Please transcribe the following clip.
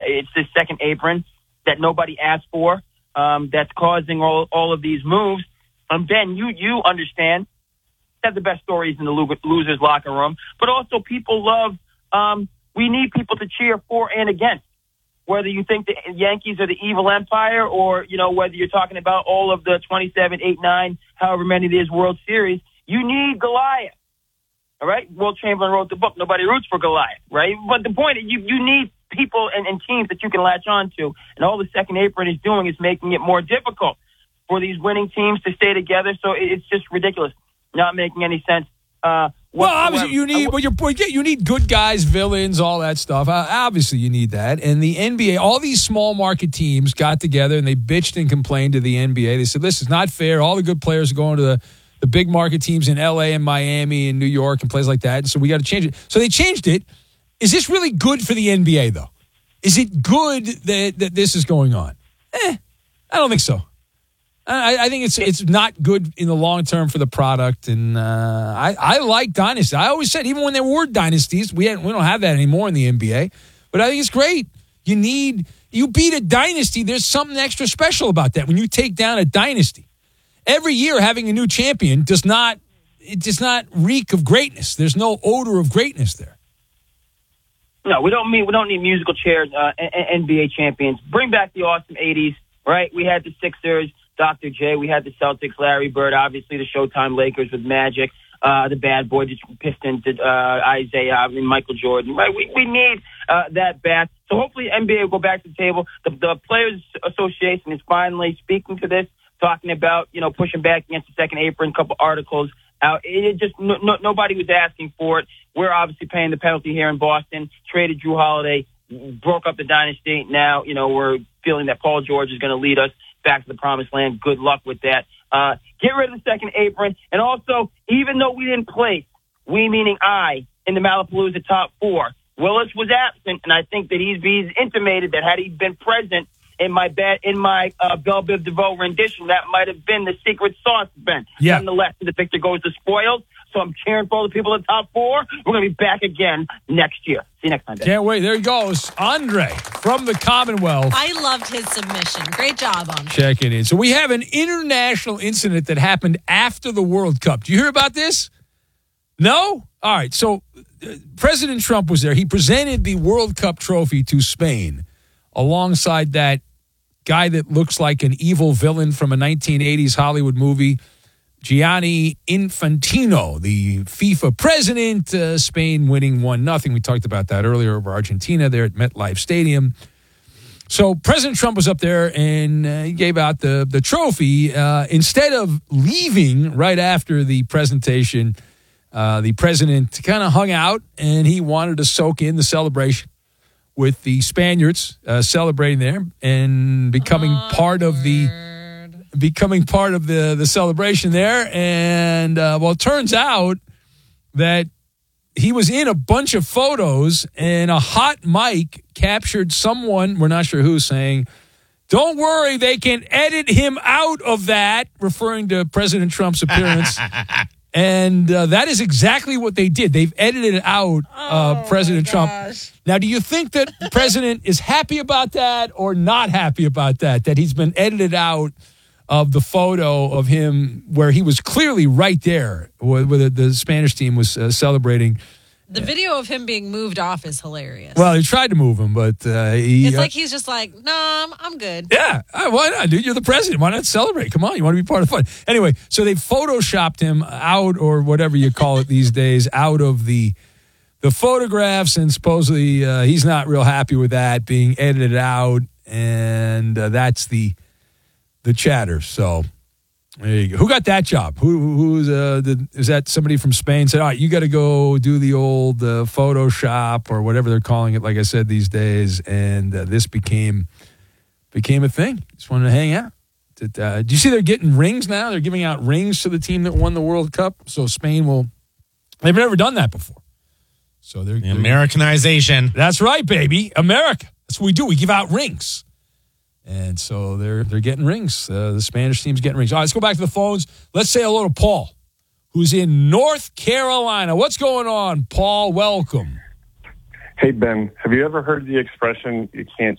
It's this second apron that nobody asked for that's causing all of these moves. Ben, you understand that the best stories in the losers' locker room, but also people love. We need people to cheer for and against. Whether you think the Yankees are the evil empire, or whether you're talking about all of the 27, 8, 9, however many it is World Series, you need Goliath. All right, Will Chamberlain wrote the book. Nobody roots for Goliath, right? But the point is, you need people and teams that you can latch on to, and all the second apron is doing is making it more difficult for these winning teams to stay together. So it's just ridiculous, not making any sense. Well, obviously you need good guys, villains, all that stuff. Obviously you need that. And the NBA, all these small market teams got together and they bitched and complained to the NBA. They said, "This is not fair. All the good players are going to the big market teams in LA and Miami and New York and places like that. So we got to change it." So they changed it. Is this really good for the NBA, though? Is it good that this is going on? I don't think so. I think it's not good in the long term for the product. And I like dynasty. I always said, even when there were dynasties, we don't have that anymore in the NBA. But I think it's great. You beat a dynasty. There's something extra special about that when you take down a dynasty. Every year having a new champion does not reek of greatness. There's no odor of greatness there. No, we don't need musical chairs. NBA champions. Bring back the awesome '80s, right? We had the Sixers, Dr. J. We had the Celtics, Larry Bird. Obviously, the Showtime Lakers with Magic. The Bad Boy, the Pistons, Isaiah, Michael Jordan. Right? We need that back. So hopefully, NBA will go back to the table. The Players Association is finally speaking to this, talking about pushing back against the second apron. A couple articles out. It just nobody was asking for it. We're obviously paying the penalty here in Boston. Traded Drew Holiday, broke up the dynasty. Now we're feeling that Paul George is going to lead us back to the promised land. Good luck with that. Get rid of the second apron. And also, even though we didn't place, we meaning I, in the Malapalooza top 4, Willis was absent, and I think that he's intimated that had he been present in my Belle Biv DeVoe rendition, that might have been the secret sauce, Ben. Yeah. Nonetheless, the victor goes to spoils. So I'm cheering for all the people in the top 4. We're going to be back again next year. See you next time, Ben. Can't wait. There he goes. Andre from the Commonwealth. I loved his submission. Great job, Andre. Checking in. So we have an international incident that happened after the World Cup. Do you hear about this? No? All right. So President Trump was there. He presented the World Cup trophy to Spain alongside that guy that looks like an evil villain from a 1980s Hollywood movie, Gianni Infantino, the FIFA president. Spain winning 1-0. We talked about that earlier over Argentina there at MetLife Stadium. So President Trump was up there and he gave out the trophy. Instead of leaving right after the presentation, the president kind of hung out and he wanted to soak in the celebration with the Spaniards celebrating there and becoming part of the celebration there. And it turns out that he was in a bunch of photos and a hot mic captured someone, we're not sure who, saying, "Don't worry, they can edit him out of that," referring to President Trump's appearance. And that is exactly what they did. They've edited out President Trump. Now, do you think that the president is happy about that or not happy about that he's been edited out of the photo of him where he was clearly right there where the Spanish team was celebrating? The video of him being moved off is hilarious. Well, he tried to move him, but it's like he's just like, "No, I'm good." Yeah, why not, dude? You're the president. Why not celebrate? Come on, you want to be part of the fun. Anyway, so they photoshopped him out, or whatever you call it these days, out of the photographs, and supposedly he's not real happy with that being edited out, and that's the chatter. So there you go. Who got that job? Is that somebody from Spain said, "All right, you got to go do the old Photoshop," or whatever they're calling it, like I said, these days, and this became a thing. Just wanted to hang out. Do you see they're getting rings now? They're giving out rings to the team that won the World Cup. So Spain they've never done that before. So they're Americanization. That's right, baby. America. That's what we do. We give out rings. And so they're getting rings. The Spanish team's getting rings. All right, let's go back to the phones. Let's say hello to Paul, who's in North Carolina. What's going on, Paul? Welcome. Hey, Ben, have you ever heard the expression, "you can't